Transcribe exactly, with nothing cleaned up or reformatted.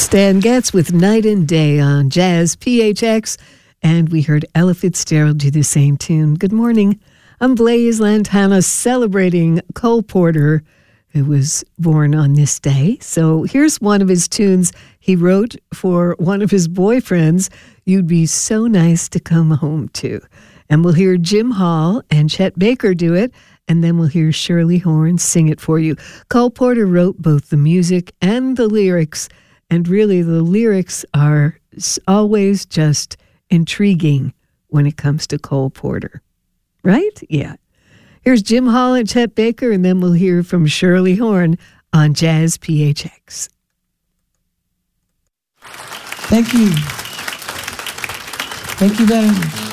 Stan Getz with Night and Day on Jazz P H X, and we heard Ella Fitzgerald do the same tune. Good morning. I'm Blaise Lantana celebrating Cole Porter, who was born on this day. So here's one of his tunes he wrote for one of his boyfriends, You'd Be So Nice to Come Home To. And we'll hear Jim Hall and Chet Baker do it, and then we'll hear Shirley Horn sing it for you. Cole Porter wrote both the music and the lyrics, and really the lyrics are always just intriguing when it comes to Cole Porter. Right? Yeah. Here's Jim Hall and Chet Baker, and then we'll hear from Shirley Horn on Jazz P H X. Thank you. Thank you very much.